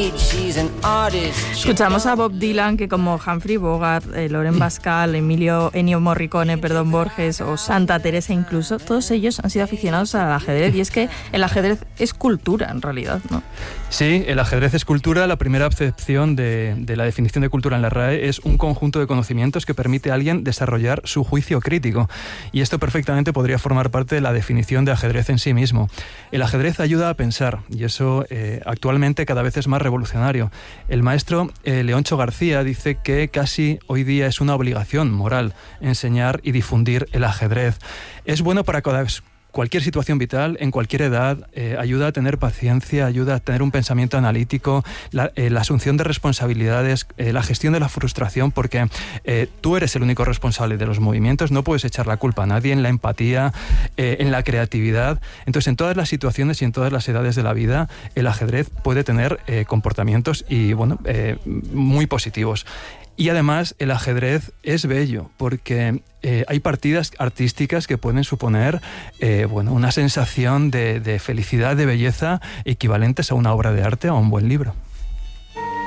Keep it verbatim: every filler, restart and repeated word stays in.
Escuchamos a Bob Dylan, que como Humphrey Bogart, eh, Loren Bascal, Emilio, Ennio Morricone, perdón, Borges o Santa Teresa incluso, todos ellos han sido aficionados al ajedrez, y es que el ajedrez es cultura en realidad, ¿no? Sí, el ajedrez es cultura. La primera acepción de, de la definición de cultura en la R A E es un conjunto de conocimientos que permite a alguien desarrollar su juicio crítico, y esto perfectamente podría formar parte de la definición de ajedrez en sí mismo. El ajedrez ayuda a pensar, y eso eh, actualmente cada vez es más revolucionario. El maestro eh, Leoncho García dice que casi hoy día es una obligación moral enseñar y difundir el ajedrez. Es bueno para cada cualquier situación vital, en cualquier edad, eh, ayuda a tener paciencia, ayuda a tener un pensamiento analítico, la, eh, la asunción de responsabilidades, eh, la gestión de la frustración, porque eh, tú eres el único responsable de los movimientos, no puedes echar la culpa a nadie, en la empatía, eh, en la creatividad. Entonces, en todas las situaciones y en todas las edades de la vida, el ajedrez puede tener eh, comportamientos y, bueno, eh, muy positivos. Y además el ajedrez es bello porque eh, hay partidas artísticas que pueden suponer eh, bueno, una sensación de, de felicidad, de belleza, equivalentes a una obra de arte o a un buen libro.